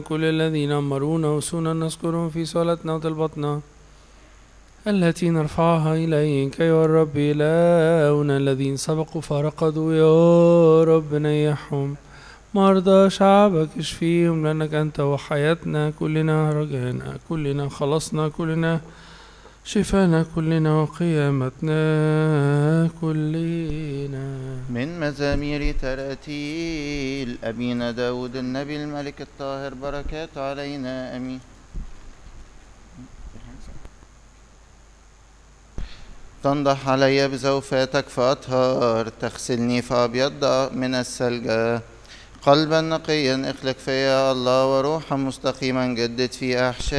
كل الذين أمرونا وسونا نذكرهم في صلاتنا وطلبتنا التي نرفعها إليك أيها الرب إلهنا. الذين سبقوا فرقدوا يا رب نيحهم، مرضى شعبك اشفيهم، لأنك أنت وحياتنا كلنا، رجانا كلنا، خلصنا كلنا، شفانا كلنا، وقيامتنا كلنا. من مزامير تراتيل أبينا داود النبي الملك الطاهر، بركات علينا أمين. تنضح علي بزوفاتك فأطهر، تغسلني فأبيض من الثلج. قلبا نقيا اخلق فيا الله، وروحا مستقيما جدد في أحشائي.